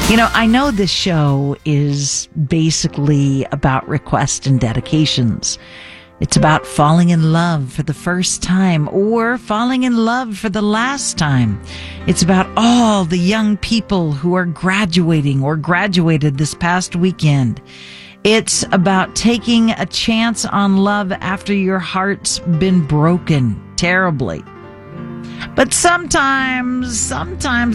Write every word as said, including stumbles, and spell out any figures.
You know, I know this show is basically about requests and dedications. It's about falling in love for the first time or falling in love for the last time. It's about all the young people who are graduating or graduated this past weekend. It's about taking a chance on love after your heart's been broken terribly. But sometimes, sometimes